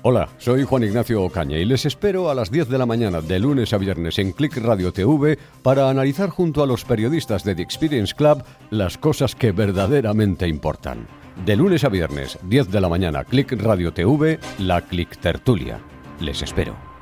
Hola, soy Juan Ignacio Ocaña y les espero a las 10 de la mañana de lunes a viernes en Click Radio TV para analizar junto a los periodistas de The Experience Club las cosas que verdaderamente importan. De lunes a viernes, 10 de la mañana, Click Radio TV, la Click Tertulia. Les espero.